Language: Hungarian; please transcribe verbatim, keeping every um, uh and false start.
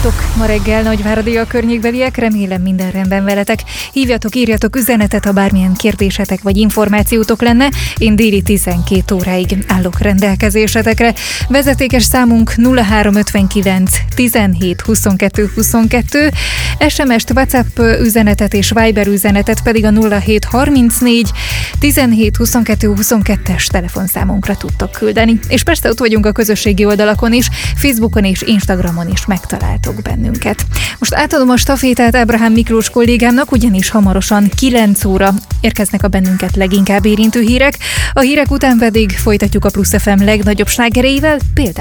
Sziasztok! Ma reggel Nagyváradi a környékbeliek, remélem minden rendben veletek. Hívjatok, írjatok üzenetet, ha bármilyen kérdésetek vagy információtok lenne. Én déli tizenkét óráig állok rendelkezésetekre. Vezetékes számunk nulla három ötvenkilenc tizenhét huszonkettő huszonkettő, es em est, WhatsApp üzenetet és Viber üzenetet pedig a nulla hét harmincnégy tizenhét huszonkettő huszonkettes telefonszámunkra tudtok küldeni. És persze ott vagyunk a közösségi oldalakon is, Facebookon és Instagramon is megtaláltok bennünket. Most átadom a stafétát Ábrahám Miklós kollégámnak, ugyanis hamarosan kilenc óra érkeznek a bennünket leginkább érintő hírek, a hírek után pedig folytatjuk a Plusz ef em legnagyobb slágereivel, például